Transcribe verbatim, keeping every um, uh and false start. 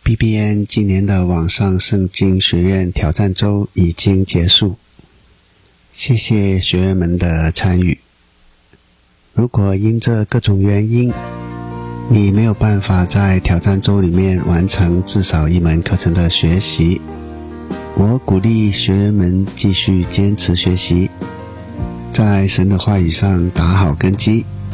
B B N 今年的网上圣经学院挑战周已经结束，谢谢学员们的参与。如果因这各种原因，你没有办法在挑战周里面完成至少一门课程的学习，我鼓励学员们继续坚持学习，在神的话语上打好根基，